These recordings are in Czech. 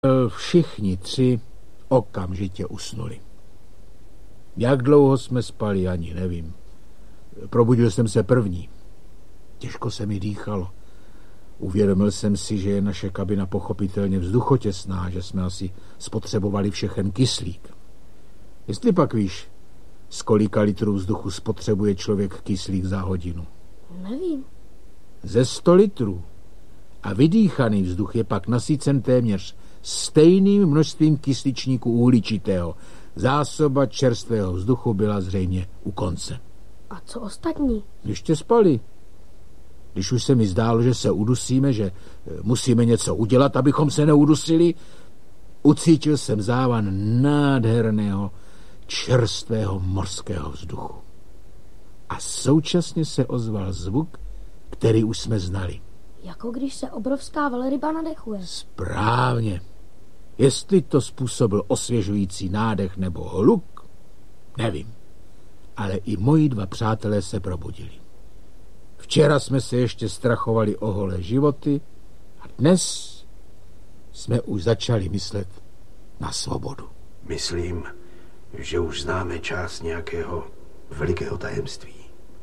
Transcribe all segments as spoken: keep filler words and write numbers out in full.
Všichni tři okamžitě usnuli. Jak dlouho jsme spali, ani nevím. Probudil jsem se první. Těžko se mi dýchalo. Uvědomil jsem si, že je naše kabina pochopitelně vzduchotěsná, že jsme asi spotřebovali všechen kyslík. Jestli pak víš, z kolika litrů vzduchu spotřebuje člověk kyslík za hodinu? Nevím. Ze sto litrů. A vydýchaný vzduch je pak nasycen téměř stejným množstvím kysličníku uhličitého. Zásoba čerstvého vzduchu byla zřejmě u konce. A co ostatní? Ještě spali. Když už se mi zdálo, že se udusíme, že musíme něco udělat, abychom se neudusili, ucítil jsem závan nádherného čerstvého morského vzduchu. A současně se ozval zvuk, který už jsme znali. Jako když se obrovská velryba nadechuje. Správně. Jestli to způsobil osvěžující nádech nebo hluk, nevím. Ale i moji dva přátelé se probudili. Včera jsme se ještě strachovali o holé životy a dnes jsme už začali myslet na svobodu. Myslím, že už známe část nějakého velikého tajemství.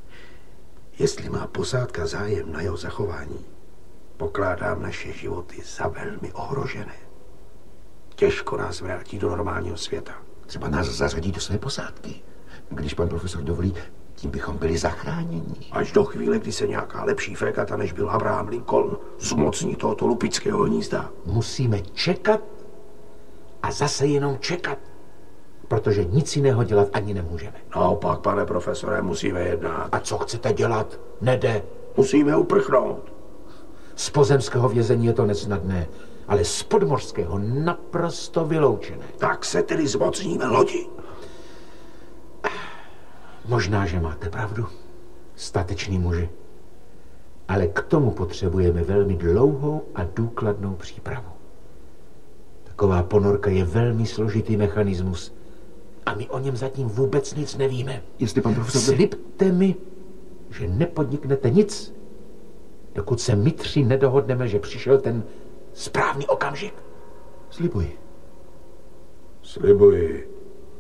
Jestli má posádka zájem na jeho zachování, pokládám naše životy za velmi ohrožené. Těžko nás vrátí do normálního světa. Třeba nás zařadí do své posádky. Když pan profesor dovolí, tím bychom byli zachráněni. Až do chvíle, kdy se nějaká lepší fregata, než byl Abraham Lincoln, zmocní tohoto lupického hnízda. Musíme čekat a zase jenom čekat, protože nic jiného dělat ani nemůžeme. Naopak, pane profesore, musíme jednat. A co chcete dělat? Nede. Musíme uprchnout. Z pozemského vězení je to nesnadné, ale z podmořského naprosto vyloučené. Tak se tedy zmocníme lodi. Možná, že máte pravdu, stateční muži. Ale k tomu potřebujeme velmi dlouhou a důkladnou přípravu. Taková ponorka je velmi složitý mechanismus a my o něm zatím vůbec nic nevíme. Jestli pan profesor... Slibte mi, že nepodniknete nic, dokud se my tři nedohodneme, že přišel ten správný okamžik. Slibuji. Slibuji.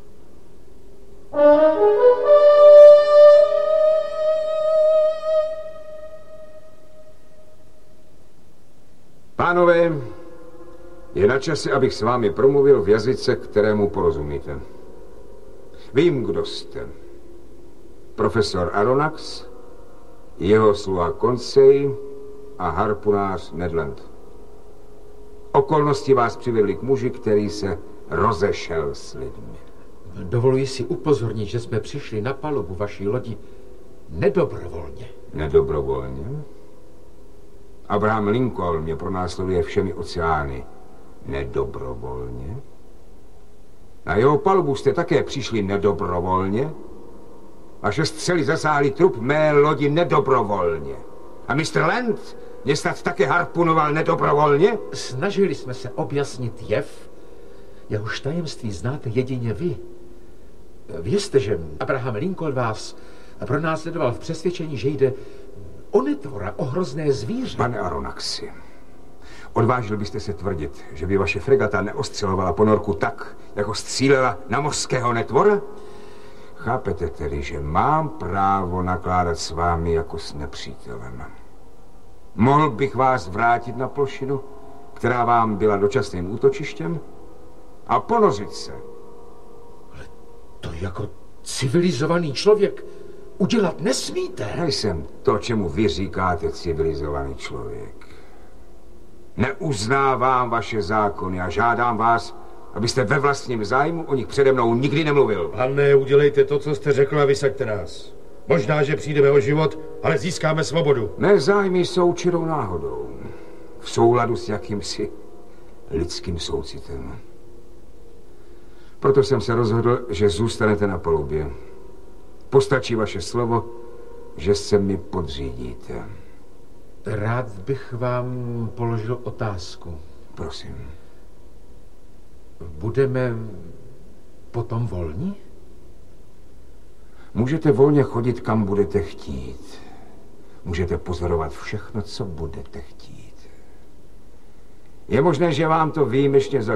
Pánové, je na čase, abych s vámi promluvil v jazyce, kterému porozumíte. Vím, kdo jste. Profesor Aronnax, jeho sluha Conseil a harpunář Ned Land. Okolnosti vás přivedly k muži, který se rozešel s lidmi. Dovoluji si upozornit, že jsme přišli na palubu vaší lodi nedobrovolně. Nedobrovolně? Abraham Lincoln mě pronásleduje všemi oceány. Nedobrovolně? Na jeho palubu jste také přišli nedobrovolně? Vaše střely zasáhly trup mé lodi nedobrovolně. A mister Land mě snad také harpunoval nedobrovolně? Snažili jsme se objasnit jev, jehož tajemství znáte jedině vy. Vězte, že Abraham Lincoln vás pronásledoval v přesvědčení, že jde o netvora, o hrozné zvíře. Pane Aronnaxi, odvážil byste se tvrdit, že by vaše fregata neostřelovala ponorku tak, jako střílela na mořského netvora? Chápete tedy, že mám právo nakládat s vámi jako s nepřítelem. Mohl bych vás vrátit na plošinu, která vám byla dočasným útočištěm, a ponořit se. Ale to jako civilizovaný člověk udělat nesmíte. Nejsem to, čemu vy říkáte civilizovaný člověk. Neuznávám vaše zákony a žádám vás, abyste ve vlastním zájmu o nich přede mnou nikdy nemluvil. Pane, udělejte to, co jste řekl, a vysaďte nás. Možná, že přijdeme o život, ale získáme svobodu. Mé zájmy jsou čirou náhodou. V souladu s jakýmsi lidským soucitem. Proto jsem se rozhodl, že zůstanete na palubě. Postačí vaše slovo, že se mi podřídíte. Rád bych vám položil otázku. Prosím. Budeme potom volní? Můžete volně chodit, kam budete chtít. Můžete pozorovat všechno, co budete chtít. Je možné, že vám to výjimečně